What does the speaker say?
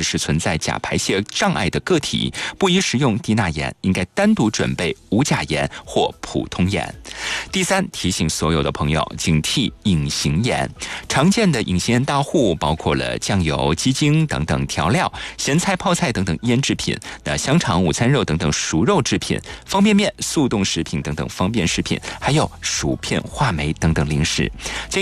是存在钾排泄障碍的个体，不宜食用低钠盐，应该单独准备无钾盐或普通盐。第三，提醒所有的朋友警惕隐形盐。常见的隐形盐大户包括了酱油、鸡精等等调料、咸菜、泡菜等等腌制品、香肠、午餐肉等等熟肉制品、方便面、速冻食品等等方便食品，还有薯片、话梅等等零食。